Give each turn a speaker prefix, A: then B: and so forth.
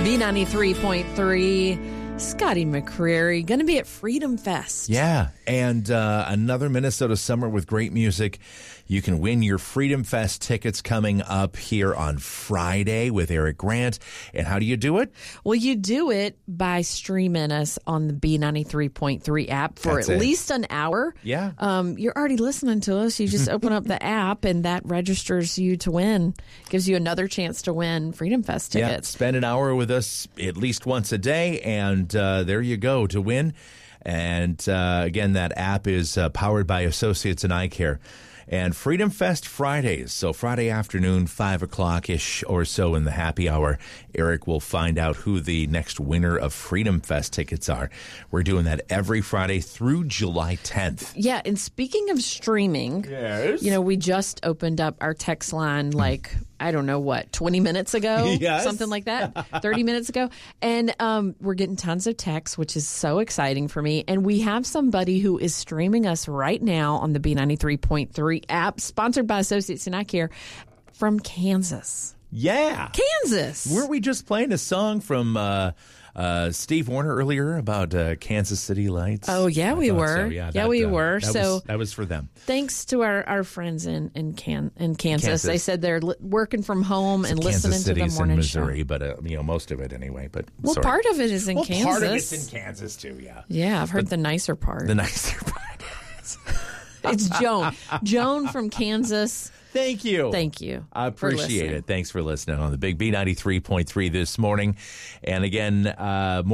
A: B93.3, Scotty McCreery, going to be at Freedom Fest.
B: Yeah, and another Minnesota summer with great music. You can win your Freedom Fest tickets coming up here on Friday with Eric Grant. And how do you do it?
A: Well, you do it by streaming us on the B93.3 app for
B: That's
A: at
B: it.
A: least an hour.
B: Yeah.
A: You're already listening to us. You just open up the app, and that registers you to win. Gives you another chance to win Freedom Fest
B: Yeah,
A: tickets.
B: spend an hour with us at least once a day, and there you go to win. And again, that app is powered by Associates in Eye Care. And Freedom Fest Fridays, so Friday afternoon, 5 o'clock-ish or so in the happy hour, Eric will find out who the next winner of Freedom Fest tickets are. We're doing that every Friday through July 10th.
A: Yeah, and speaking of streaming,
B: Yes.
A: we just opened up our text line 20 minutes ago?
B: Yes.
A: Something like that, 30 minutes ago. And we're getting tons of texts, which is so exciting for me. And we have somebody who is streaming us right now on the B93.3 app, sponsored by Associates in Eye Care, from Kansas.
B: Yeah.
A: Kansas.
B: Weren't we just playing a song from Steve Warner earlier about Kansas City Lights?
A: Oh, yeah,
B: I
A: we
B: thought
A: were.
B: so.
A: Yeah, we were.
B: That was for them.
A: Thanks to our friends in Kansas.
B: Kansas.
A: They said they're working from home and listening
B: Kansas
A: to the
B: City's
A: morning
B: in Missouri,
A: show.
B: but most of it anyway. But
A: Well,
B: sorry.
A: part of it is in Kansas.
B: Part of it's in Kansas too. Yeah.
A: Yeah, I've heard the nicer part.
B: The nicer part.
A: It's Joan. Joan from Kansas.
B: Thank you.
A: Thank you.
B: I
A: for
B: appreciate
A: listening.
B: it. Thanks for listening on the Big B 93.3 this morning. And again,